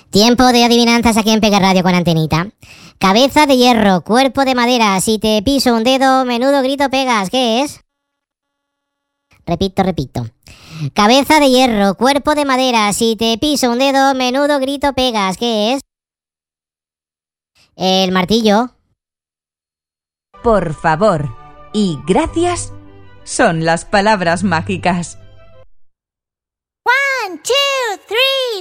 Tiempo de adivinanzas aquí en Pega Radio con Antenita. Cabeza de hierro, cuerpo de madera. Si te piso un dedo, menudo grito pegas. ¿Qué es? Repito. Cabeza de hierro, cuerpo de madera. Si te piso un dedo, menudo grito pegas. ¿Qué es? El martillo. Por favor y gracias son las palabras mágicas.